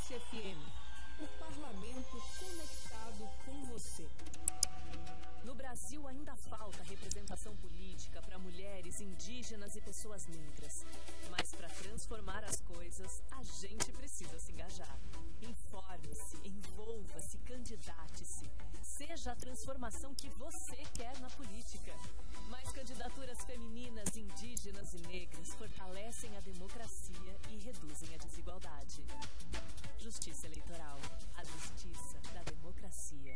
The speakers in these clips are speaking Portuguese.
Alesse FM, o parlamento conectado com você. No Brasil ainda falta representação política para mulheres, indígenas e pessoas negras. Mas para transformar as coisas, a gente precisa se engajar. Informe-se, envolva-se, candidate-se. Seja a transformação que você quer na política. Mais candidaturas femininas, indígenas e negras fortalecem a democracia e reduzem a desigualdade. Justiça Eleitoral. A justiça da democracia.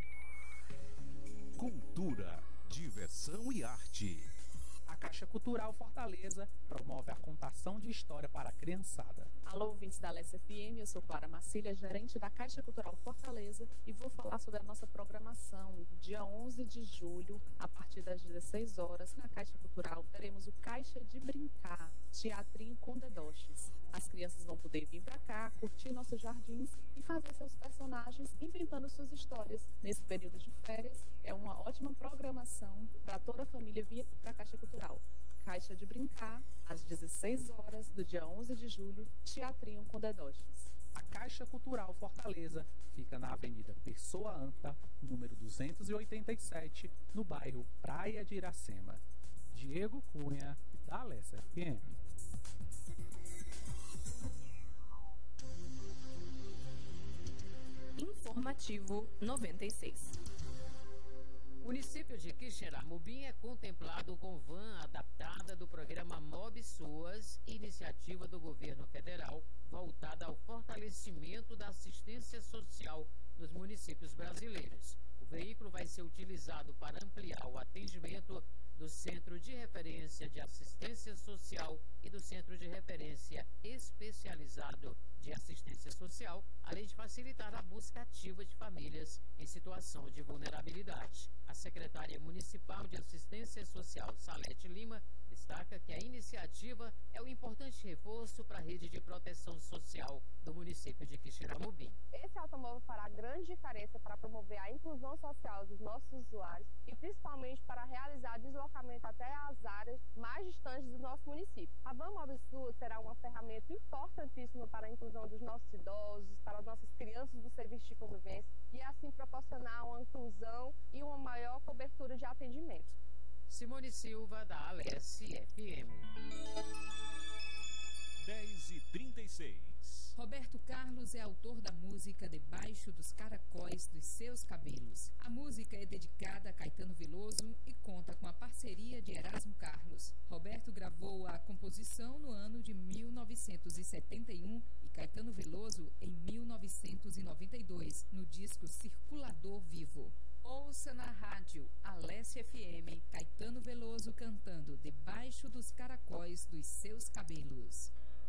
Cultura, diversão e arte. A Caixa Cultural Fortaleza promove a contação de história para a criançada. Alô, ouvintes da Alesse FM, eu sou Clara Marcília, gerente da Caixa Cultural Fortaleza, e vou falar sobre a nossa programação. Dia 11 de julho, a partir das 16 horas, na Caixa Cultural, teremos o Caixa de Brincar, teatrinho com dedoches. As crianças vão poder vir para cá, curtir nossos jardins e fazer seus personagens inventando suas histórias. Nesse período de férias, é uma ótima programação para toda a família vir para a Caixa Cultural. Caixa de Brincar, às 16 horas do dia 11 de julho, teatrinho com dedoches. A Caixa Cultural Fortaleza fica na Avenida Pessoa Anta, número 287, no bairro Praia de Iracema. Diego Cunha, da Alesse FM. Informativo 96. O município de Quixeramobim é contemplado com van adaptada do programa MOB SUAS, iniciativa do governo federal voltada ao fortalecimento da assistência social nos municípios brasileiros. O veículo vai ser utilizado para ampliar o atendimento do Centro de Referência de Assistência Social e do Centro de Referência Especializado de Assistência Social, além de facilitar a busca ativa de famílias em situação de vulnerabilidade. A secretária municipal de Assistência Social, Salete Lima, destaca que a iniciativa é um importante reforço para a rede de proteção social do município de Quixeramobim. Esse automóvel fará grande diferença para promover a inclusão social dos nossos usuários e principalmente para realizar deslocamento até as áreas mais distantes do nosso município. A Van Mob SUAS será uma ferramenta importantíssima para a inclusão dos nossos idosos, para as nossas crianças do serviço de convivência e assim proporcionar uma inclusão e uma maior cobertura de atendimento. Simone Silva, da Alesse FM. 10h36. Roberto Carlos é autor da música Debaixo dos Caracóis dos Seus Cabelos. A música é dedicada a Caetano Veloso e conta com a parceria de Erasmo Carlos. Roberto gravou a composição no ano de 1971 e Caetano Veloso em 1992, no disco Circulador Vivo. Ouça na rádio Alesse FM, Caetano Veloso cantando Debaixo dos Caracóis dos Seus Cabelos.